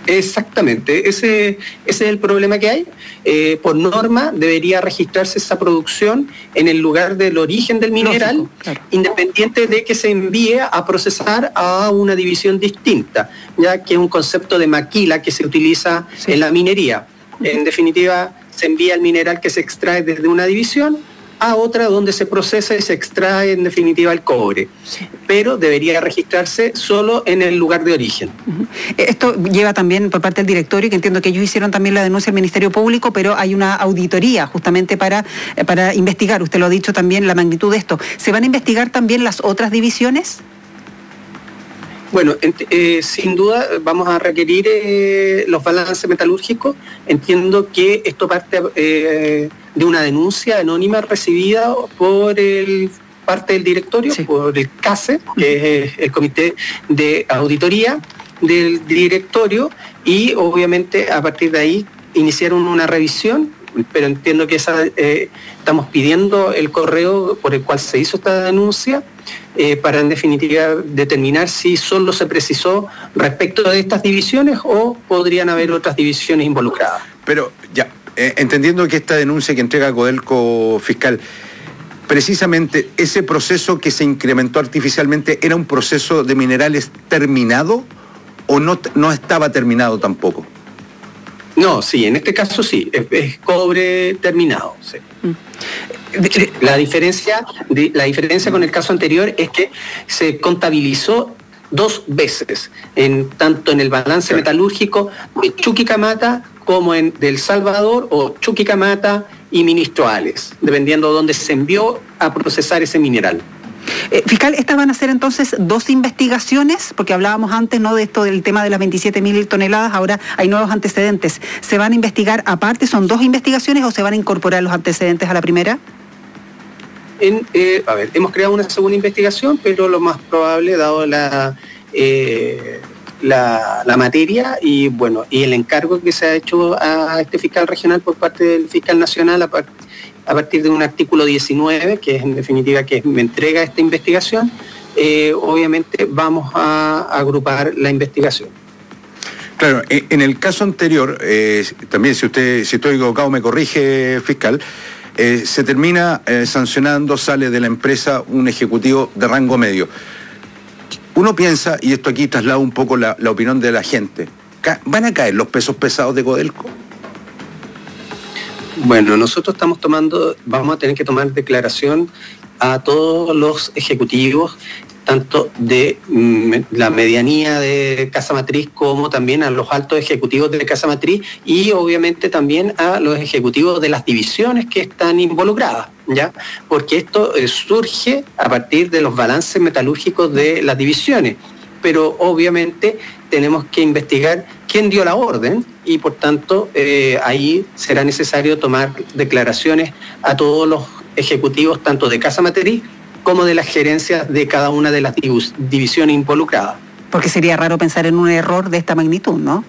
Exactamente, ese es el problema que hay. Por norma debería registrarse esa producción en el lugar del origen del mineral, lógico, claro, independiente de que se envíe a procesar a una división distinta, ya que es un concepto de maquila que se utiliza en la minería. En definitiva, se envía el mineral que se extrae desde una división a otra donde se procesa y se extrae en definitiva el cobre. Sí. Pero debería registrarse solo en el lugar de origen. Esto lleva también por parte del directorio, que entiendo que ellos hicieron también la denuncia al Ministerio Público, pero hay una auditoría justamente para investigar, usted lo ha dicho también, la magnitud de esto. ¿Se van a investigar también las otras divisiones? Bueno, sin duda vamos a requerir los balances metalúrgicos. Entiendo que esto parte de una denuncia anónima recibida por parte del directorio, sí, por el CASE, que es el Comité de Auditoría del Directorio, y obviamente a partir de ahí iniciaron una revisión, pero entiendo que estamos pidiendo el correo por el cual se hizo esta denuncia, para en definitiva determinar si solo se precisó respecto de estas divisiones o podrían haber otras divisiones involucradas. Pero ya, entendiendo que esta denuncia que entrega Codelco Fiscal, precisamente ese proceso que se incrementó artificialmente, ¿era un proceso de minerales terminado o no estaba terminado tampoco? No, sí, en este caso sí, es cobre terminado, sí. La diferencia con el caso anterior es que se contabilizó 2 veces, tanto en el balance metalúrgico de Chuquicamata como en del Salvador o Chuquicamata y Ministro Ales, dependiendo de dónde se envió a procesar ese mineral. Fiscal, ¿estas van a ser entonces 2 investigaciones? Porque hablábamos antes, ¿no?, de esto del tema de las 27.000 toneladas, ahora hay nuevos antecedentes. ¿Se van a investigar aparte? ¿Son 2 investigaciones o se van a incorporar los antecedentes a la primera? Hemos creado una segunda investigación, pero lo más probable, dado la materia y bueno, y el encargo que se ha hecho a este fiscal regional por parte del fiscal nacional a partir de un artículo 19, que es en definitiva que me entrega esta investigación, obviamente vamos a agrupar la investigación. Claro, en el caso anterior, también si estoy equivocado me corrige, fiscal, se termina sancionando, sale de la empresa un ejecutivo de rango medio. Uno piensa, y esto aquí traslada un poco la opinión de la gente, ¿van a caer los pesos pesados de Codelco? Bueno, nosotros vamos a tener que tomar declaración a todos los ejecutivos, tanto de la medianía de Casa Matriz como también a los altos ejecutivos de Casa Matriz y obviamente también a los ejecutivos de las divisiones que están involucradas, ¿ya? Porque esto surge a partir de los balances metalúrgicos de las divisiones, pero obviamente tenemos que investigar quién dio la orden y por tanto ahí será necesario tomar declaraciones a todos los ejecutivos tanto de Casa Matriz como de las gerencias de cada una de las divisiones involucradas. Porque sería raro pensar en un error de esta magnitud, ¿no?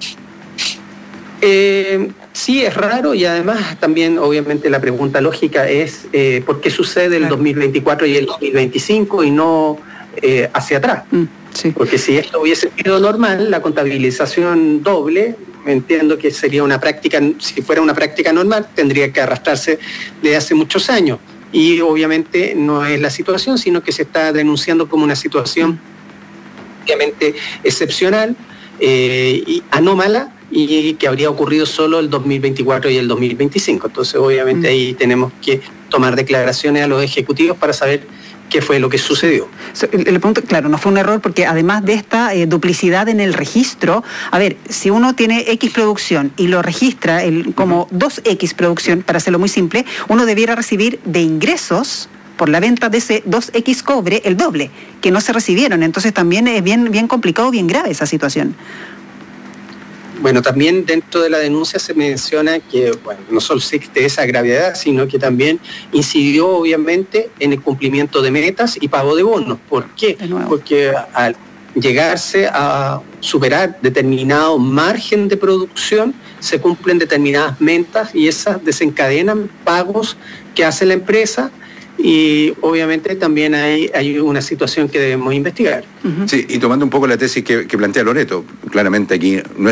Sí, es raro y además también obviamente la pregunta lógica es ¿por qué sucede el 2024 y el 2025 y no hacia atrás? Sí. Porque si esto hubiese sido normal, la contabilización doble, entiendo que sería una práctica, si fuera una práctica normal, tendría que arrastrarse desde hace muchos años. Y obviamente no es la situación, sino que se está denunciando como una situación obviamente excepcional y anómala y que habría ocurrido solo el 2024 y el 2025. Entonces obviamente ahí tenemos que tomar declaraciones a los ejecutivos para saber qué fue lo que sucedió. El punto, claro, no fue un error porque además de esta duplicidad en el registro, a ver, si uno tiene X producción y lo registra como 2X producción, para hacerlo muy simple, uno debiera recibir de ingresos por la venta de ese 2X cobre el doble, que no se recibieron. Entonces también es bien complicado, bien grave esa situación. Bueno, también dentro de la denuncia se menciona que no solo existe esa gravedad, sino que también incidió obviamente en el cumplimiento de metas y pago de bonos. ¿Por qué? Porque al llegarse a superar determinado margen de producción, se cumplen determinadas metas y esas desencadenan pagos que hace la empresa. Y obviamente también hay una situación que debemos investigar. Sí, y tomando un poco la tesis que plantea Loreto, claramente aquí no